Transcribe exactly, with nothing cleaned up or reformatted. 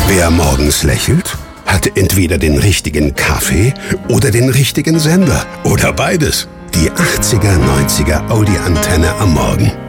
Wer morgens lächelt, hat entweder den richtigen Kaffee oder den richtigen Sender. Oder beides. Die achtziger, neunziger Audi-Antenne am Morgen.